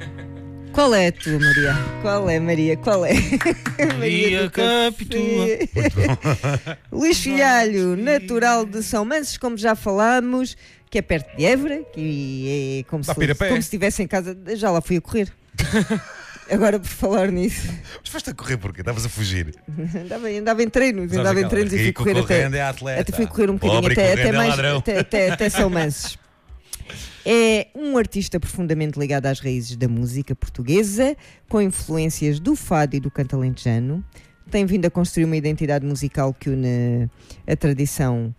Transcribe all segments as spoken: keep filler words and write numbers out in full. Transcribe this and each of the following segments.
Qual é a tua, Maria? Qual é, Maria? Qual é? Maria capitula. Luís Filhalho, natural de São Mansos, como já falámos, que é perto de Évora, que é como se, como se estivesse em casa. Já lá fui a correr. Agora, por falar nisso. Mas foste a correr porque estavas a fugir. andava, andava em treinos, Mas andava em treinos e fui correr até, é até fui correr um bocadinho até, até, mais, é até, até, até São Mansos. É um artista profundamente ligado às raízes da música portuguesa, com influências do fado e do canto alentejano. Tem vindo a construir uma identidade musical que une a tradição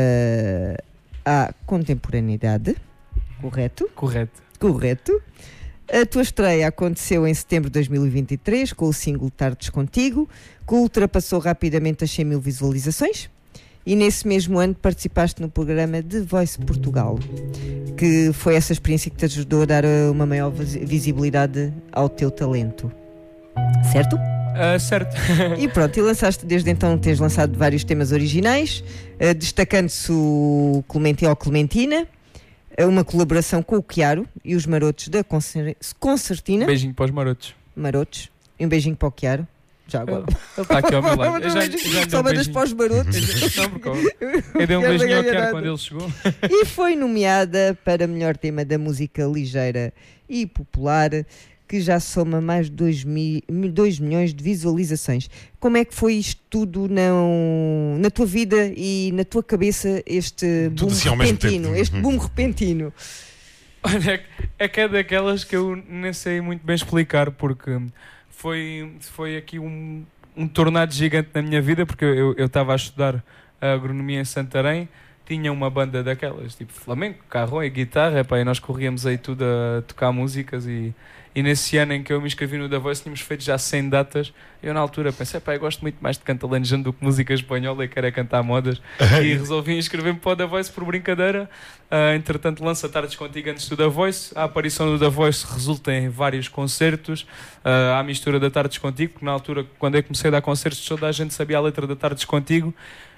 uh, à contemporaneidade. Correto? Correto. Correto. A tua estreia aconteceu em setembro de dois mil e vinte e três com o single Tardes Contigo, que ultrapassou rapidamente as cem mil visualizações. E nesse mesmo ano participaste no programa The Voice Portugal, que foi essa experiência que te ajudou a dar uma maior visibilidade ao teu talento. Certo? Uh, certo. E pronto, e lançaste desde então, tens lançado vários temas originais, uh, destacando-se o Clementina ou Clementina, uma colaboração com o Chiaro e os marotos da Concer... Concertina. Beijinho para os marotos. Marotos. E um beijinho para o Chiaro. Já agora. Ele está aqui ao meu lado. Eu já, já Só mandas para os marotos. Não, porque eu dei um beijinho ao Chiaro quando ele chegou. E foi nomeada para melhor tema da música ligeira e popular, que já soma mais de dois milhões de visualizações. Como é que foi isto tudo não, na tua vida e na tua cabeça, este boom assim repentino? Este boom repentino. Olha, é que é daquelas que eu nem sei muito bem explicar, porque foi, foi aqui um, um tornado gigante na minha vida, porque eu estava a estudar a agronomia em Santarém, tinha uma banda daquelas, tipo flamenco, carro e guitarra, epá, e nós corríamos aí tudo a tocar músicas e... E nesse ano em que eu me inscrevi no The Voice, tínhamos feito já cem datas. Eu, na altura, pensei, pá, eu gosto muito mais de canto alentejano do que música espanhola e quero é cantar modas. E resolvi inscrever-me para o The Voice por brincadeira. Uh, entretanto, lança Tardes Contigo antes do The Voice. A aparição do The Voice resulta em vários concertos. Uh, há a mistura da Tardes Contigo, porque na altura, quando eu comecei a dar concertos, toda a gente sabia a letra da Tardes Contigo.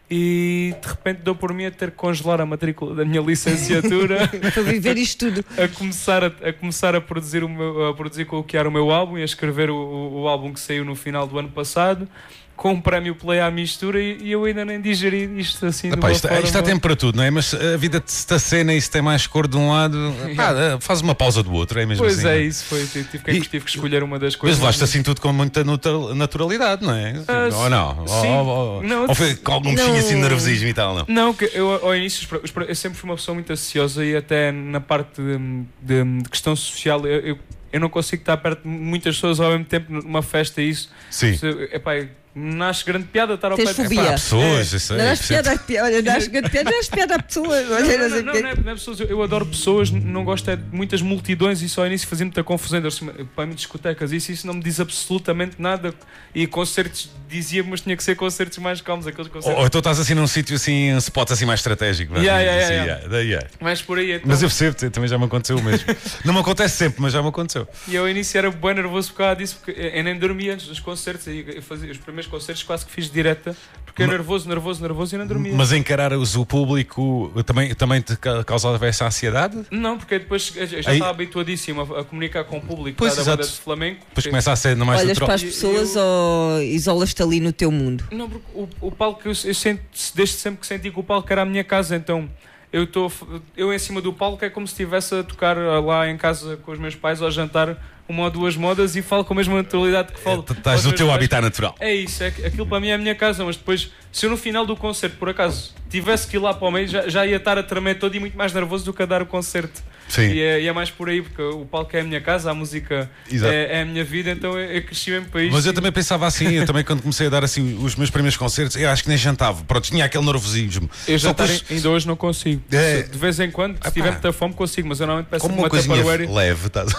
E de repente deu por mim a ter que congelar a matrícula da minha licenciatura para viver isto tudo, a começar a, a, começar a, produzir, o meu, a produzir com o que era o meu álbum e a escrever o, o, o álbum que saiu no final do ano passado, com um prémio Play à mistura, e, e eu ainda nem digeri isto assim. Epá, isto, forma... isto há tempo para tudo, não é? Mas a vida da cena, e se tem mais cor de um lado, pá, faz uma pausa do outro, é mesmo pois assim. Pois é, não? isso foi. Tive que, e, tive que escolher uma das coisas. Mas levaste assim tudo com muita naturalidade, não é? Uh, ou não? Sim. Ou, ou, não, ou foi com algum bichinho assim de nervosismo e tal, não? Não, que eu ao início eu sempre fui uma pessoa muito ansiosa, e até na parte de, de, de questão social eu, eu, eu não consigo estar perto de muitas pessoas ao mesmo tempo numa festa, e isso. Sim. Se, epá, nasce grande piada estar ao pé de fobia. Há pessoas, é. isso é. Não nasce piada, olha, nasce grande piada, nasce piada a pessoas. Olha, não, não, não, não, não, é, não é pessoas. Eu, eu adoro pessoas, não gosto é de muitas multidões, e só ao início fazia muita confusão. Para mim, discotecas, isso, isso não me diz absolutamente nada. E concertos dizia, mas tinha que ser concertos mais calmos, aqueles concertos. Ou, ou então estás assim num sítio assim, um spot assim mais estratégico. Yeah, yeah, assim, yeah, yeah. Yeah. Mas por aí então... Mas eu percebo, também já me aconteceu o mesmo. Não me acontece sempre, mas já me aconteceu. E eu ao início era bem nervoso por causa disso, porque eu nem dormia antes dos concertos. Eu fazia os primeiros concertos quase que fiz direta, porque eu mas, nervoso, nervoso, nervoso e não dormia. Mas encarares o público também, também te causava essa ansiedade? Não, porque depois eu já Aí... estava habituadíssimo a, a comunicar com o público, pois, da banda de flamenco. Depois começa a ser mais Olhas para as pessoas eu... ou isolas-te ali no teu mundo? Não, porque o, o palco, eu, eu sento, desde sempre que senti que o palco era a minha casa, então eu estou eu em cima do palco é como se estivesse a tocar lá em casa com os meus pais ou a jantar uma ou duas modas, e falo com a mesma naturalidade que falo. É, estás no teu pais. Habitat natural. É isso, é, aquilo para mim é a minha casa, mas depois, se eu no final do concerto, por acaso, tivesse que ir lá para o meio, já, já ia estar a tremer todo e muito mais nervoso do que a dar o concerto. Sim. E é, e é mais por aí, porque o palco é a minha casa, a música é, é a minha vida, então eu, eu cresci mesmo para isto. Mas eu também pensava assim, eu também quando comecei a dar assim os meus primeiros concertos, eu acho que nem jantava, pronto, tinha aquele nervosismo. Eu jantar depois... ainda hoje não consigo. É... De vez em quando, se ah, tiver muita fome, consigo, mas eu normalmente peço como uma, uma coisinha leve, estás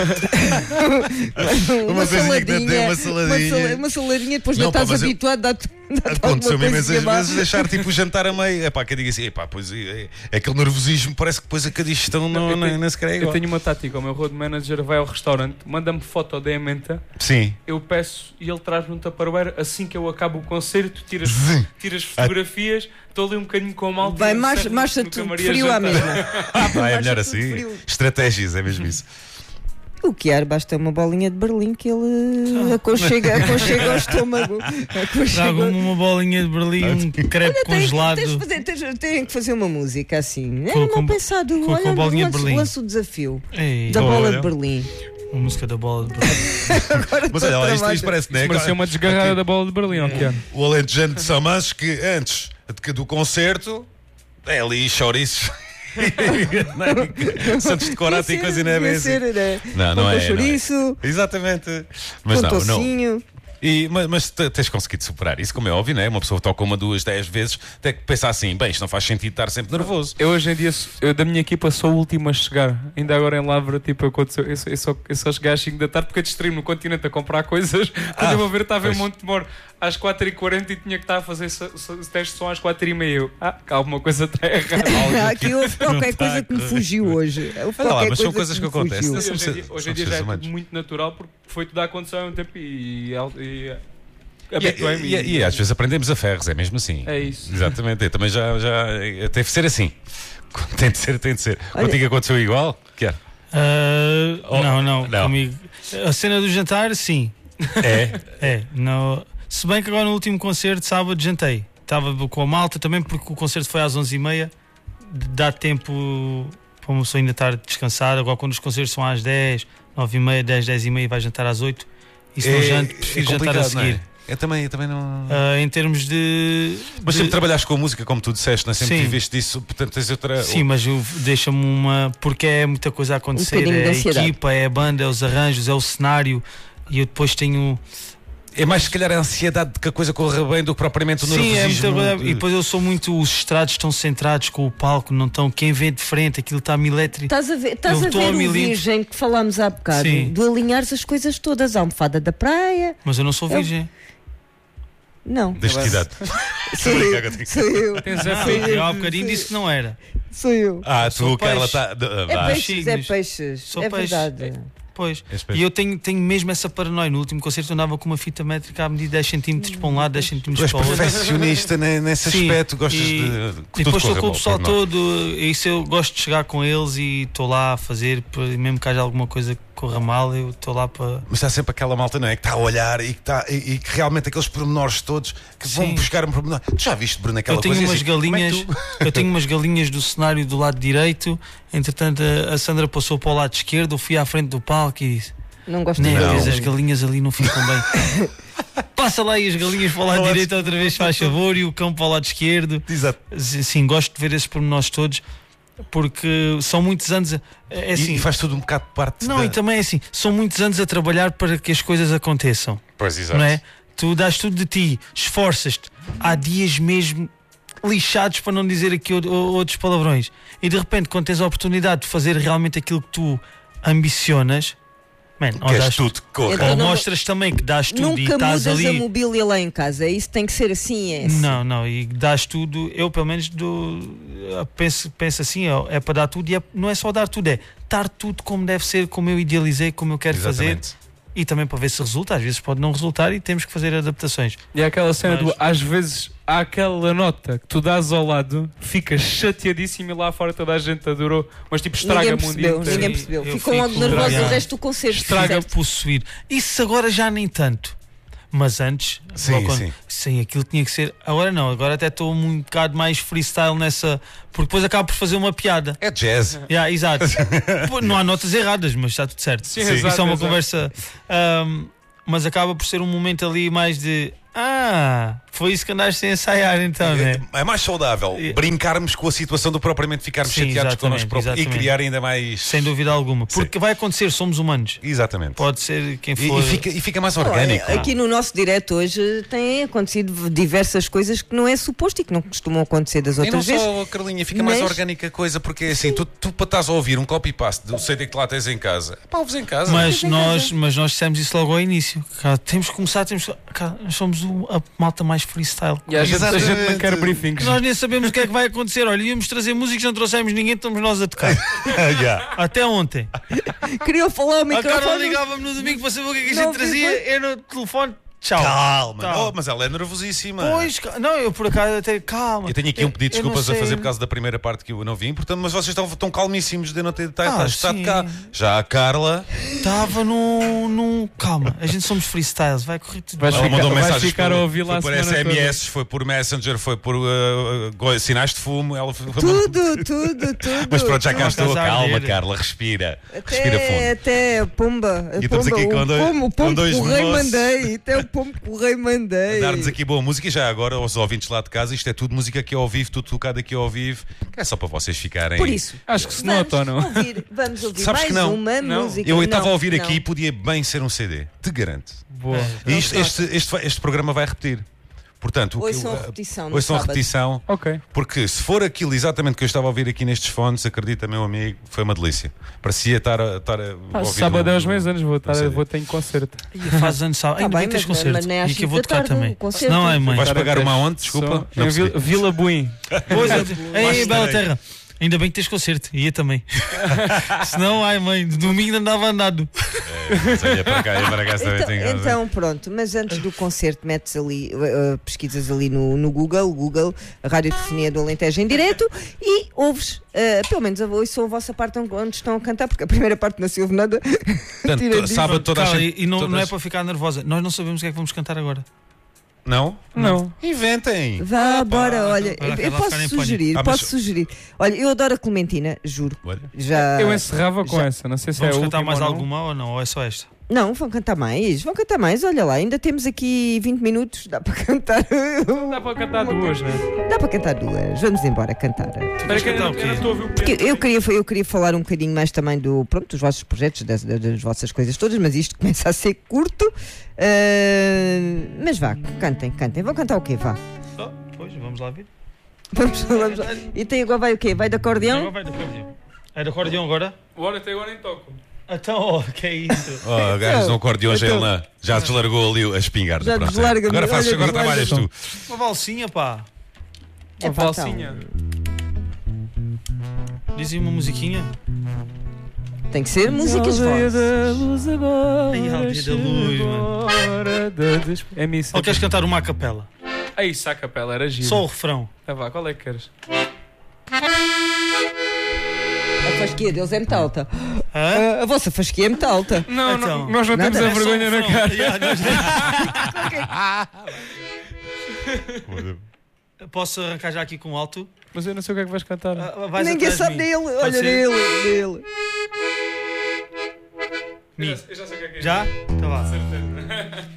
uma, uma saladinha, uma saladinha, uma saladinha, depois não estás habituado a aconteceu-me imensas vezes deixar tipo o jantar a meio. É pá, que eu digo assim, epá, pois é, é aquele nervosismo, parece que depois a cada gestão não, não, nem, nem sequer é igual. Eu tenho uma tática, o meu road manager vai ao restaurante, manda-me foto da emenda. Sim. Eu peço e ele traz-me um tupperware. Assim que eu acabo o concerto, tiras, tiras fotografias, estou ali um bocadinho com a malta. Vai, marcha-te frio à mesma. Ah, é melhor assim. Estratégias, é mesmo isso. O Chiar basta uma bolinha de Berlim que ele aconchega, aconchega ao estômago. Traga-me uma bolinha de Berlim, um crepe Olha, tem, congelado. tens de fazer, tens, tens que fazer uma música assim. Com- É com- mal pensado. com- Olha, com a bolinha de lança- Berlim. lança o desafio Ei, da Oh, bola olha. de Berlim. a música da bola de Berlim. Agora Mas estou olha lá, isto, tramada. isto parece, né? Isso merecia uma desgarrada da bola de Berlim, ó, Chiar. O alentejano de São Manso que antes de- do concerto é ali chouriços. Santos de Corata e coisa, não é bem Devia assim. ser, né? Não, não Com é, não é. chouriço, Exatamente. Mas com não, não. tocinho. E, mas, mas te- tens conseguido superar isso, como é óbvio, né? Uma pessoa toca uma, duas, dez vezes, tem que pensar assim: bem, isto não faz sentido estar sempre nervoso. Eu hoje em dia, eu, da minha equipa, sou o último a chegar. Ainda agora em Lavra, tipo, aconteceu. Eu, só- eu, só, eu só cheguei às cinco da tarde porque eu distraí-me no continente a comprar coisas. Quando Ah, eu vou ver, estava em pois. Monte Moro às quatro e quarenta e tinha que estar a fazer so, so, teste de som às quatro e meia. Eu, ah, alguma coisa está errada. Aqui houve qualquer está coisa que me a fugiu hoje. Houve Olha lá, qualquer mas são coisa coisas que me fugiu. acontecem. E São hoje em dia, seres- hoje em são dia já seres é humanos. tudo muito natural porque foi tudo a acontecer há um tempo e, e, e E, habituei-me. e- e- e às vezes aprendemos a ferros, é mesmo assim. É isso. Exatamente, eu também já, já. Deve ser assim. Tem de ser, tem de ser. Olha- Contigo aconteceu igual? Quer? Ah, Oh, não, não, não. comigo. A cena do jantar, sim. É? É, não. Se bem que agora no último concerto, sábado, jantei. Estava com a malta também, porque o concerto foi às onze e meia. Dá tempo para uma pessoa ainda estar descansada. Agora, quando os concertos são às dez, nove e meia, dez, dez e meia, vai jantar às oito. E se não janto, prefiro jantar a complicado, não é? seguir. Eu também, eu também não. Ah, em termos de. Mas de- sempre trabalhaste com a música, como tu disseste, não é? Sempre Sim. viveste disso, portanto tens outra. Sim, mas eu- deixa-me uma. Porque é muita coisa a acontecer. bocadinho de É a ansiedade. equipa, é a banda, é os arranjos, é o cenário. E eu depois tenho. É mais se calhar a ansiedade de que a coisa corra bem do que propriamente o Sim, é nervosismo. muita coisa. de- E depois eu sou muito. Os estrados estão centrados com o palco, não estão. Quem vem de frente, aquilo está milétrico. Estás a ver, estás Eu a estou ver a o milímetros. virgem que falámos há bocado, Sim. de alinhares as coisas todas, a almofada da praia. Mas eu não sou Eu- virgem. Não, Desde que idade? sou eu, sou eu, Tens a Não, filha. eu há bocadinho disse que não era. sou eu. Ah, Sou tu, Carla, peixe. está. É Ah, peixes, é signos. peixes, Sou é peixe. verdade. Pois. És peixe. E eu tenho, tenho mesmo essa paranoia. No último concerto eu andava com uma fita métrica a medir dez centímetros para um lado, dez Tu centímetros és para o outro. perfeccionista ne- nesse Sim, aspecto, gostas e- de. que E tudo depois estou corra com o bem, pessoal por nós. todo, isso eu gosto de chegar com eles e estou lá a fazer, por- mesmo que haja alguma coisa que corra mal, eu estou lá para. Mas está sempre aquela malta, não é? Que está a olhar e que, está, e, e que realmente aqueles pormenores todos que vão Sim. buscar um pormenor. Tu já viste, Bruno, aquela Eu tenho coisa? umas assim, como é galinhas, que tu- eu tenho umas galinhas do cenário do lado direito, entretanto a, a Sandra passou para o lado esquerdo, eu fui à frente do palco e disse: Não gosto nem de Não. as galinhas ali não ficam bem. Passa lá e as galinhas para o lado Olá. direito outra vez, faz favor, e o cão para o lado esquerdo. Exato. Sim, gosto de ver esses pormenores todos, porque são muitos anos. a- É E- assim, e faz tudo um bocado parte não, da... e também é assim, são muitos anos a trabalhar para que as coisas aconteçam, Pois, exato. não é? Tu dás tudo de ti, esforças-te, há dias mesmo lixados, para não dizer aqui o- o- outros palavrões, e de repente, quando tens a oportunidade de fazer realmente aquilo que tu ambicionas, man, ou, Queres dás- tudo que corra. Então, ou não- mostras também que dás tudo e Nunca estás mudas a ali. mobília lá em casa, isso tem que ser assim, é assim. Não, não, e dás tudo, eu pelo menos do, penso, penso assim, é, é para dar tudo, e é- não é só dar tudo, é estar tudo como deve ser, como eu idealizei, como eu quero Exatamente. fazer, e também para ver se resulta. Às vezes pode não resultar e temos que fazer adaptações. E é aquela cena Mas- do, às vezes, há aquela nota que tu dás ao lado, ficas chateadíssimo e lá fora toda a gente adorou, mas tipo Ninguém estraga-me um dia percebeu, inteiro. ninguém Sim, percebeu. eu Ficam fico logo nervosos o estragado. resto do concerto. Estraga certo? possuir. Isso agora já nem tanto. Mas antes, Sim, logo quando- sim. sim, aquilo tinha que ser. Agora não, agora até estou um bocado mais freestyle nessa. Porque depois acabo por fazer uma piada. É jazz. Yeah, exato. Pô, não há notas erradas, mas está tudo certo. Sim, Isso exato, é uma exato. conversa. ahm, mas acaba por ser um momento ali mais de. Ah, foi isso que andaste sem ensaiar então, né? É mais saudável E- brincarmos com a situação do que propriamente ficarmos Sim, chateados exatamente, connosco próprios e exatamente. criar ainda mais. Sem dúvida alguma. Porque vai acontecer, somos humanos. Exatamente. Pode ser quem E, for. e fica, e fica mais Olha, orgânico. aqui no nosso direto hoje têm acontecido diversas coisas que não é suposto e que não costumam acontecer das E não outras vezes. só, Carlinha, fica mais Mas- orgânica a coisa, porque é assim, tu, tu para estás a ouvir um copy-paste do C D que lá tens em casa, pá, ouves em casa. Mas em nós, casa. mas nós dissemos isso logo ao início. Cara, temos que começar, temos que. Cara, nós somos o- a malta mais freestyle. E a gente, a gente não Exatamente. quer briefings. Nós nem sabemos o que é que vai acontecer. Olha, íamos trazer músicos, não trouxemos ninguém, estamos nós a tocar. Yeah. Até ontem. Queriam falar ao A Carla microfone. ligava-me no domingo para saber o que é que a Não, gente trazia. foi- Eu no telefone, tchau. Calma, Tá. Oh, mas ela é nervosíssima. Pois, ca- não, eu por acaso até. Calma. Eu tenho aqui um pedido de Eu não desculpas a sei. fazer por causa da primeira parte que eu não vim, portanto, mas vocês estão tão calmíssimos de não ter tá, Ah, tá, estado sim. cá. Já a Carla Estava num, num. Calma, a gente somos freestyles, vai correr tudo. Vais Ela ficar, mandou vais mensagens ficar por, a ouvir lá foi a por semana S M S, toda. foi por Messenger, foi por uh, uh, sinais de fumo. Ela foi, Tudo, tudo, tudo. Mas pronto, já cá Não, estou. estás a Calma, arder. Carla, respira. Respira Até, fundo. até a pomba. A E estamos pomba, aqui com o dois- pombo, o com pombo dois que o rei moços. mandei. Até o pombo que o rei mandei. Dar-nos aqui boa música e já agora aos ouvintes lá de casa, isto é tudo música aqui ao vivo, tudo tocado aqui ao vivo, que é só para vocês ficarem. Por isso, Acho que se vamos nota ou não? ouvir, vamos ouvir Sabes mais que não? uma Não. música. Eu estava a ouvir Não, aqui e não. podia bem ser um C D, te garanto. Boa. E isto- este, este, este programa vai repetir. Portanto, o que- Ouçam a o- repetição no ouçam a sábado. repetição, Ok. porque se for aquilo exatamente que eu estava a ouvir aqui nestes fones, acredita, meu amigo, foi uma delícia. Parecia estar a, estar a Ah, ouvir sábado um- é aos meus anos, vou, estar, C D. vou ter em concerto. Ih, faz anos, sabe? Tá Ainda bem bem, que tens mas- concerto. mas nem às E que eu cinco vou da tocar tarde, também. o concerto. Não é, mãe. Vais Estar pagar até uma onde? Desculpa. só Não Em Vila, percebi. Vila Buim. Pois é. Mas Ei, Bela estarei. Terra. Ainda bem que tens concerto. Ia também. Senão, ai mãe, de domingo andava andado. É, mas olha, para cá, eu para cá também Então, tenho- então, pronto, mas antes do concerto metes ali, uh, pesquisas ali no, no Google, Google, a Radiofonia do Alentejo em direto e ouves, uh, pelo menos ouçam a vossa parte onde estão a cantar, porque a primeira parte não se ouve nada. Portanto, Tira disso. sábado toda a Calma, gente. e e não, todas- não é para ficar nervosa. Nós não sabemos o que é que vamos cantar agora. Não? Não. Inventem. Vá, bora, olha, Olha, eu, eu aquela posso ficar em sugerir, Ah, mas- posso sugerir. Olha, eu adoro a Clementina, juro. Olha. Já... Eu encerrava com já- essa, não sei se Vamos é a cantar última mais ou não. alguma ou não? Ou é só esta? Não, vão cantar mais, vão cantar mais, olha lá, ainda temos aqui vinte minutos, dá para cantar. Dá para cantar duas, não é? Dá para cantar duas, vamos embora cantar. Espera que eu cantar o eu quê? não estou a ouvir o Porque piano. eu queria, eu queria falar um bocadinho mais também do, pronto, dos vossos projetos, das, das, das vossas coisas todas, mas isto começa a ser curto. Ah, mas vá, cantem, cantem. Vão cantar o quê? Vá. Oh, pois, vamos lá ver. Vamos, vamos lá. E tem agora vai o quê? Vai de acordeão? Agora vai do acordeão. É do acordeão agora? Bora, até agora nem toco. Então, oh, que é isso? Oh, gajo no acordeão já, então- ele lá- já deslargou ali a espingarda. Já pronto, deslarga-me, agora fazes, olha, agora trabalhas tu. Uma valsinha, pá. Uma Epá, valsinha. Dizem uma musiquinha. Tem que ser músicas Aldeia vossas. da luz agora. Ai, aldeia da luz, mano. Hora da desp- É missa. Ou queres cantar uma a capela? Aí, isso a capela era giro. Só o refrão. Tá vá, qual é que queres? A fasquia deles é muito alta. Hã? A, a vossa fasquia é muito alta. Não, Então. não, nós não Nada. temos a É só o vergonha na refrão. cara. Yeah, nós- Posso arrancar já aqui com alto? Mas eu não sei o que é que vais cantar. Ah, vais Ninguém atrás de sabe mim. dele. Pode Olha ser? nele, nele. Eu Mi. já- eu já sei o que é que é. Já? Tá lá. Certeza.